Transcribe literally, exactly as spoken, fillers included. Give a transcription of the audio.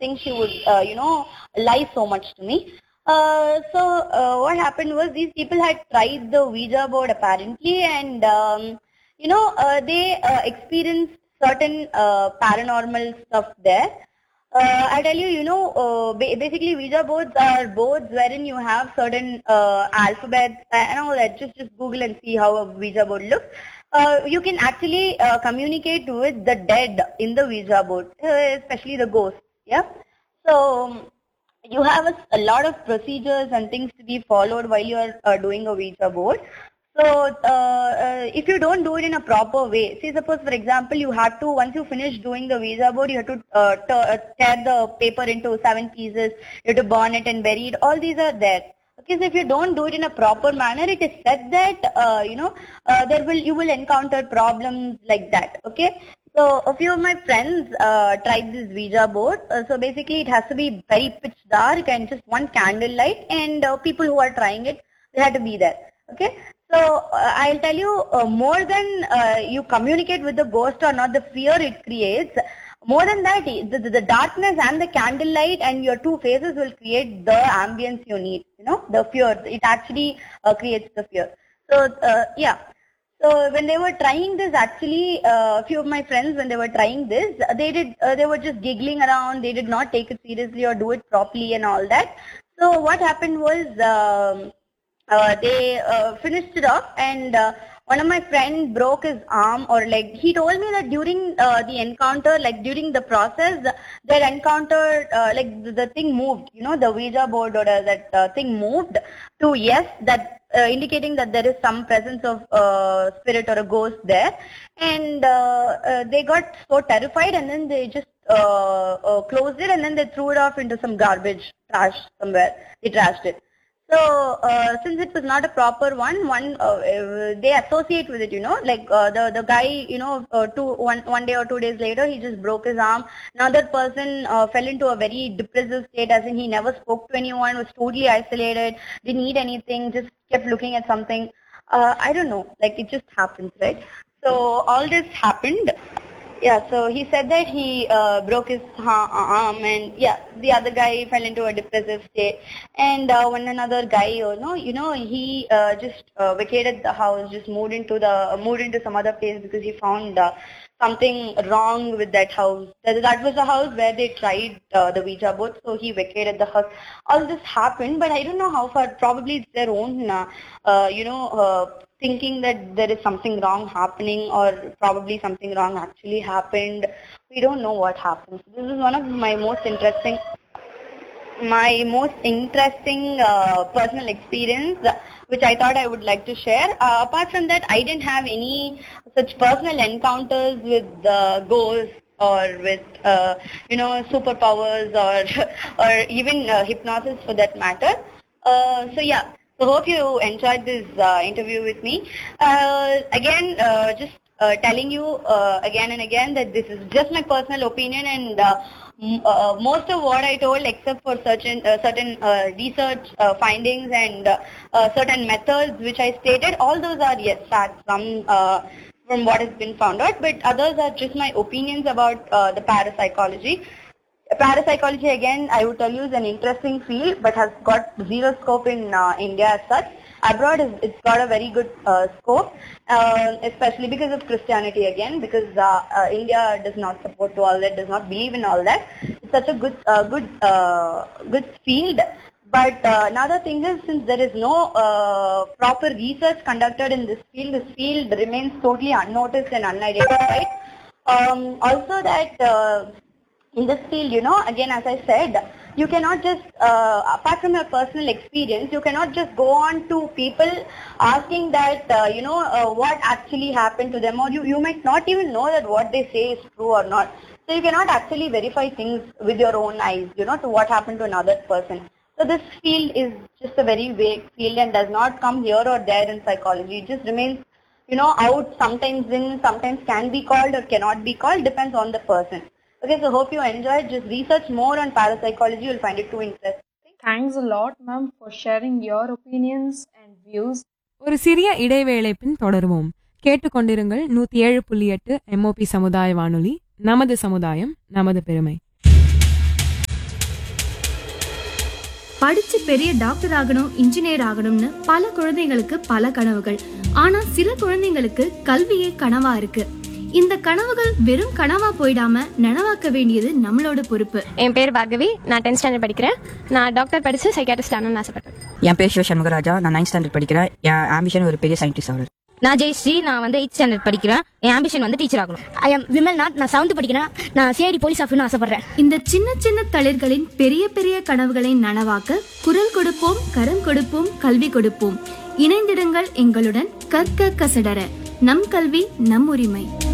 think she would, uh, you know, lie so much to me. Uh, so uh, what happened was these people had tried the Ouija board apparently, and um, you know uh, they uh, experienced certain uh, paranormal stuff there. Uh, I tell you, you know, uh, ba- basically Ouija boards are boards wherein you have certain uh, alphabets and all that. Just just Google and see how a Ouija board looks. Uh, you can actually uh, communicate with the dead in the Ouija board, uh, especially the ghosts. Yeah. So you have a, a lot of procedures and things to be followed while you are uh, doing a Ouija board. So uh, uh, if you don't do it in a proper way, say suppose for example you have to, once you finish doing the Ouija board, you have to uh, t- uh, tear the paper into seven pieces, you have to burn it and bury it, all these are there. Okay, so if you don't do it in a proper manner, it is said that, uh, you know, uh, there will, you will encounter problems like that. Okay. So a few of my friends uh, tried this Ouija board. Uh, so basically it has to be very pitch dark and just one candle light, and uh, people who are trying it, they have to be there. Okay. So uh, I'll tell you, uh, more than uh, you communicate with the ghost or not, the fear it creates, more than that, the, the, the darkness and the candlelight and your two faces will create the ambience you need, you know, the fear. It actually uh, creates the fear. So, uh, yeah. So when they were trying this, actually, uh, a few of my friends, when they were trying this, they did, uh, they were just giggling around. They did not take it seriously or do it properly and all that. So what happened was, um, uh, they uh, finished it off, and uh, one of my friends broke his arm or leg. He told me that during uh, the encounter, like during the process, they encountered, uh, like the, the thing moved, you know, the Ouija board or uh, that uh, thing moved to yes, that uh, indicating that there is some presence of uh, spirit or a ghost there. And uh, uh, they got so terrified, and then they just uh, uh, closed it, and then they threw it off into some garbage, trash somewhere. They trashed it. So, uh, since it was not a proper one, one uh, they associate with it, you know, like uh, the the guy, you know, uh, two one one day or two days later, he just broke his arm. Another person uh, fell into a very depressive state, as in he never spoke to anyone, was totally isolated, didn't eat anything, just kept looking at something. Uh, I don't know, like it just happens, right? So all this happened. Yeah, so he said that he uh, broke his ha- arm, and yeah, the other guy fell into a depressive state, and uh, one another guy, you know, you know, he uh, just uh, vacated the house, just moved into the uh, moved into some other place because he found uh, something wrong with that house. That, that was the house where they tried uh, the Ouija board, so he vacated the house. All this happened, but I don't know how far. Probably it's their own, uh, uh, you know. Uh, thinking that there is something wrong happening, or probably something wrong actually happened. We don't know what happened. This is one of my most interesting, my most interesting uh, personal experience, uh, which I thought I would like to share. Uh, apart from that, I didn't have any such personal encounters with uh, ghosts or with, uh, you know, superpowers or, or even uh, hypnosis for that matter. Uh, so yeah. So hope you enjoyed this uh, interview with me. Uh, again, uh, just uh, telling you uh, again and again that this is just my personal opinion, and uh, m- uh, most of what I told, except for certain uh, certain uh, research uh, findings and uh, uh, certain methods which I stated, all those are yes facts from uh, from what has been found out, but others are just my opinions about uh, the parapsychology. Parapsychology, again, I would tell you, is an interesting field, but has got zero scope in uh, India as such. Abroad, it's got a very good uh, scope, uh, especially because of Christianity again, because uh, uh, India does not support to all that, does not believe in all that. It's such a good, uh, good, uh, good field. But uh, another thing is, since there is no uh, proper research conducted in this field, this field remains totally unnoticed and unidentified. Um, also, that. Uh, In this field, you know, again, as I said, you cannot just, uh, apart from your personal experience, you cannot just go on to people asking that, uh, you know, uh, what actually happened to them, or you, you might not even know that what they say is true or not. So you cannot actually verify things with your own eyes, you know, to what happened to another person. So this field is just a very vague field and does not come here or there in psychology. It just remains, you know, out, sometimes in, sometimes can be called or cannot be called, depends on the person. Okay, so hope you enjoyed. Just research more on parapsychology. You'll find it too interesting. Thanks a lot, ma'am, for sharing your opinions and views. ஒரு சிறிய இடைவேளை பின் தொடருவோம். கேட்டுக்கொண்டிருங்கள் நூத்தி ஏழு புள்ளி எட்டு MOP சமுதாய வானொலி. நமது சமுதாயம், நமது பெருமை. படிச்சு பெரிய டாக்டர் ஆகணும், இன்ஜினியர் ஆகணும்னு பல குழந்தைங்களுக்கு பல கனவுகள். ஆனா சில குழந்தைங்களுக்கு கல்வியே கனவா இருக்கு. இந்த கனவுகள் வெறும் கனவா போயிடாம நனவாக்க வேண்டியது நம்மளோட பொறுப்பு. என் பேர் பார்கவி, நான் டென்த் ஸ்டாண்டர்ட் படிக்கிறேன். நான் டாக்டர் படிச்சு சைக்காட்ரிஸ்ட் ஆகணும்னு ஆசைப்பட்டேன். என் பேர் சிவ சண்முகராஜா, நான் நைன்த் ஸ்டாண்டர்ட் படிக்கிறேன். என் ஆம்பிஷன் ஒரு பெரிய சயின்டிஸ்ட் ஆகுது. நான் ஜெயஸ்ரீ, நான் வந்து எயிட் ஸ்டாண்டர்ட் படிக்கிறேன். என் ஆம்பிஷன் வந்து டீச்சர் ஆகணும். ஐ எம் விமல் நாத், நான் செவன்த் படிக்கிறேன். நான் சிஐடி போலீஸ் ஆஃபீஸர்னு ஆசைப்படுறேன். இந்த சின்ன சின்ன தளிர்களின் பெரிய பெரிய கனவுகளை நனவாக்க குரல் கொடுப்போம், கரம் கொடுப்போம், கல்வி கொடுப்போம். இணைந்திடுங்கள் எங்களுடன். கற்க கசடர. நம் கல்வி நம் உரிமை.